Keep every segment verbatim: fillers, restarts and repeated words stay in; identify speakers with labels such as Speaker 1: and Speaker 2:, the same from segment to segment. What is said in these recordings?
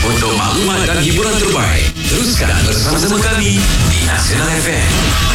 Speaker 1: Untuk maklumat dan hiburan terbaik, teruskan bersama-sama kami di Nasional F M.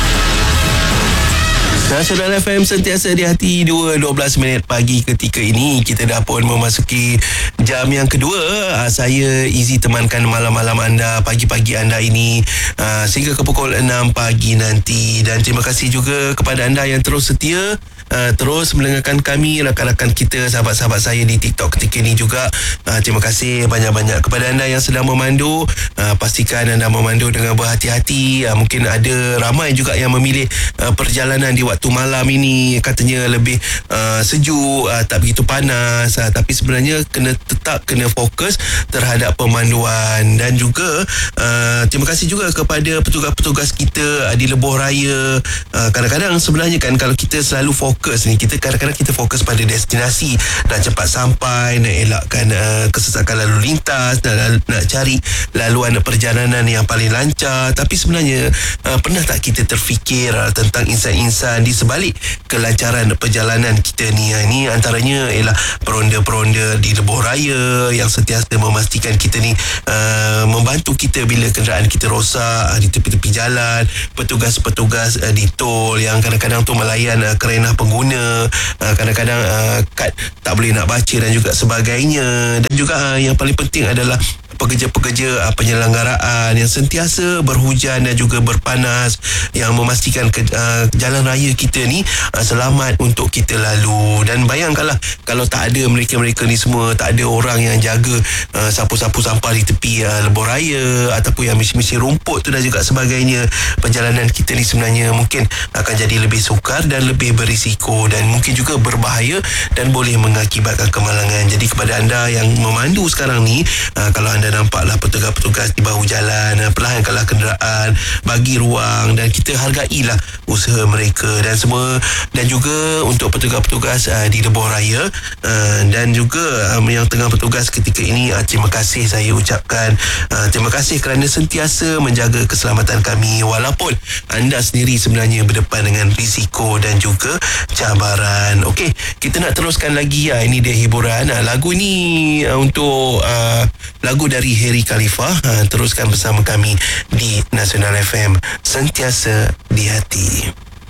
Speaker 2: Nasional F M sentiasa di hati. Dua dua belas minit pagi ketika ini kita dah pun memasuki jam yang kedua. uh, Saya Izzy temankan malam-malam anda, pagi-pagi anda ini uh, sehingga ke pukul enam pagi nanti. Dan terima kasih juga kepada anda yang terus setia, uh, terus mendengarkan kami, rakan-rakan kita, sahabat-sahabat saya di TikTok ketika ini juga. uh, Terima kasih banyak-banyak kepada anda yang sedang memandu. uh, Pastikan anda memandu dengan berhati-hati. uh, Mungkin ada ramai juga yang memilih uh, perjalanan di waktu malam ini, katanya lebih uh, sejuk, uh, tak begitu panas, uh, tapi sebenarnya kena tetap kena fokus terhadap pemanduan. Dan juga uh, terima kasih juga kepada petugas-petugas kita uh, di lebuh raya. uh, kadang-kadang sebenarnya kan kalau kita selalu fokus ni, kita kadang-kadang kita fokus pada destinasi, nak cepat sampai, nak elakkan uh, kesesakan lalu lintas, nak, nak cari laluan perjalanan yang paling lancar. Tapi sebenarnya uh, pernah tak kita terfikir uh, tentang insan-insan di sebalik kelancaran perjalanan kita ni? Ini antaranya ialah peronda-peronda di lebuh raya yang sentiasa memastikan kita ni uh, membantu kita bila kenderaan kita rosak uh, di tepi-tepi jalan, petugas-petugas uh, di tol yang kadang-kadang tu melayan uh, kerenah pengguna, uh, kadang-kadang uh, kad tak boleh nak baca dan juga sebagainya. Dan juga uh, yang paling penting adalah pekerja-pekerja uh, penyelenggaraan yang sentiasa berhujan dan juga berpanas, yang memastikan ke, uh, jalan raya kita ni uh, selamat untuk kita lalu. Dan bayangkanlah kalau tak ada mereka-mereka ni semua, tak ada orang yang jaga uh, sapu-sapu sampah di tepi uh, lebuh raya, ataupun yang misi-misi rumput tu dan juga sebagainya, perjalanan kita ni sebenarnya mungkin akan jadi lebih sukar dan lebih berisiko, dan mungkin juga berbahaya dan boleh mengakibatkan kemalangan. Jadi kepada anda yang memandu sekarang ni, uh, kalau anda nampaklah petugas-petugas di bahu jalan, uh, perlahankanlah kenderaan, bagi ruang, dan kita hargailah usaha mereka dan semua. Dan juga untuk petugas-petugas uh, di lebuh raya uh, dan juga um, yang tengah bertugas ketika ini, uh, terima kasih saya ucapkan. uh, Terima kasih kerana sentiasa menjaga keselamatan kami, walaupun anda sendiri sebenarnya berdepan dengan risiko dan juga cabaran. Okey, kita nak teruskan lagi. uh, Ini dia hiburan. uh, Lagu ni uh, untuk uh, lagu dari Harry Khalifah. uh, Teruskan bersama kami di Nasional F M, sentiasa di hati.